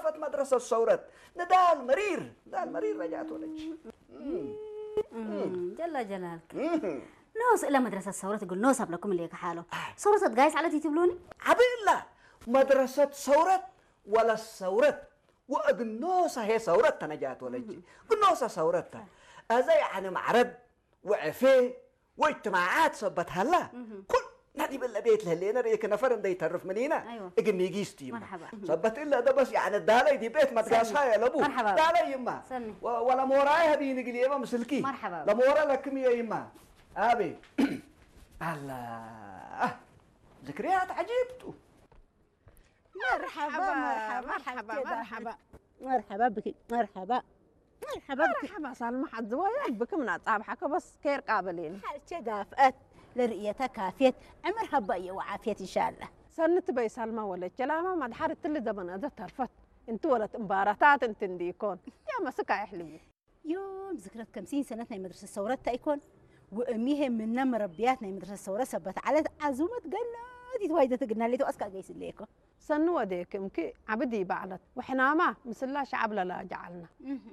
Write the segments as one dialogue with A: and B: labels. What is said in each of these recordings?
A: سقط مدرسة الثورات ندال مرير دال مرير رجعت ولج
B: جل جلالك نوص إلى مدرسة الثورة تقول نوصب لكم اللي حاله ثورة قايس على تجيبلوني
A: عبيلا مدرسة ثورات ولا الثورات وقنوصة هي ثورتها نجات ولج قنوصة ثورتها هذا يعني معرض وعفيه واجتماعات صبتها لا كل نادي بالله بيت لهلينا ريك نفر ده يتعرف منينا
B: أيوة.
A: اجن يجيستي
B: مرحبا
A: صبت إلا ده بس يعني الدالة دي بيت ما تقاسها يا لبو
B: مرحبا
A: دالة يما
B: سني.
A: ولا موراي هبي نقلي يما مسلكي
B: مرحبا
A: لا مورا لكم يا يما أبي الله ذكريات عجيبتو
C: مرحبا مرحبا مرحبا مرحبا بك مرحبا مرحبا بك
D: مرحبا سلمى حد زوايا بك من أصحاب حكا بس كير قابلين
C: حالتي دافئت لرؤيتها كافية عمر هباية وعافية إن شاء الله
D: سنت بي سلمى ولا جلامة ما دحرت اللي دبنا ده ترفت انتو ولا مباراتات انت نديكون يا مسكا يحلمي
C: يوم ذكرت 50 سنتنا مدرسة الثورات تايكون وأميها منا مربياتنا مدرسة الثورة سبت على عزومة قلنا دي توايدة قلنا لي تو أسكا قيس ليكو
D: سنو وديك مكي عبدي بعلت وحنا ما مسلا شعب لا جعلنا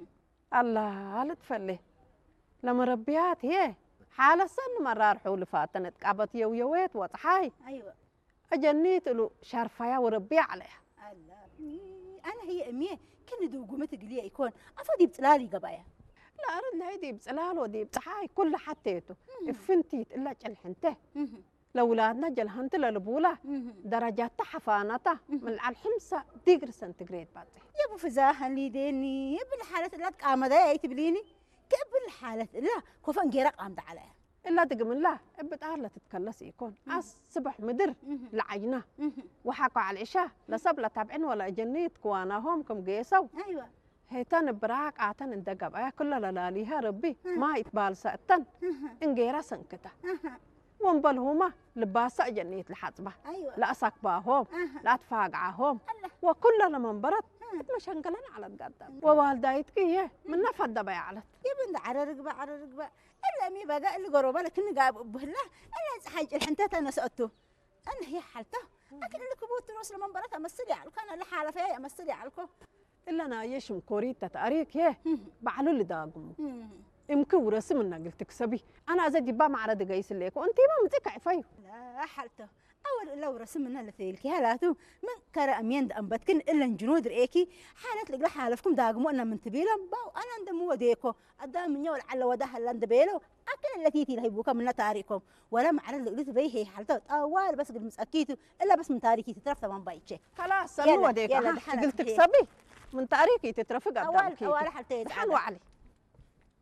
D: الله لا تفلي لما ربيات هي حالة سن مرار حول فاتنت قابت يويويت وطحاي
C: أيوة
D: أجنيت له شرفيا وربي عليها
C: الله أنا هي أميه كن دو قومت قليا يكون أفادي بتلالي قبايا
D: لا أرد لها دي بسلال ودي بصحاي كل حتيته فنتيت إلا جلحنته لأولادنا جلحنت للبولة درجات حفانته من الحمسة ديجري سنتيغريد باتي
C: يا أبو فزاحة اللي ديني يا بالحالة لا تقام ذا تبليني كيف بالحالة لا كوفن جيرك قامت عليها
D: إلا تقم الله إبت أهلا تتكلس يكون صبح مدر لعينه وحكوا على العشاء لسبلة تابعين ولا جنيت كواناهم كم جيسوا
C: أيوة
D: هيتان براك عتان اندقب أيا كل لاليها ربي ما يتبال سأتن إنجيرا سنكتا وانبلهما لباسا جنيت لحظبة
C: أيوة
D: لا أساقباهم لا تفاقعهم وكل لما انبرت مشانقلن على القدام ووالدايتك هي من نفد دبي علت
C: يا بنت على رقبة إلا مي بقى اللي قربا لكن قاب بهلا أنا حاجة الحنتات أنا سأتو أنا هي حالته لكن اللي كبوت روس لما انبرت أمسلي على كان لحالة فيها أمسلي علىكم
D: إلا أنا يشم كوريتا تاريك هي بعلو اللي داقم يمكن ورسم النقل تكسبي أنا زي با معرض جايس ليك وأنتِ ما متكع فيه
C: لا حالته أول لو رسمنا لثيلك هلاتو من كرا أمين أم بتكن إلا الجنود رأيكي حالت لقلا حالفكم داقمو أنا من تبيلم باو أنا عندما وديكو أدام من يول على ودها اللي عندبيلو أكل التي تلهيبوكا من تاريخكم ولا معرض لقلت بيه هي حالته أول بس قد مسأكيتو إلا بس من تاريخي تترفت من بايتشي
D: خلاص سلو وديكو قلت تكسبي من تاريخي تترفق قدامك
C: أول حالتين
D: حلوة علي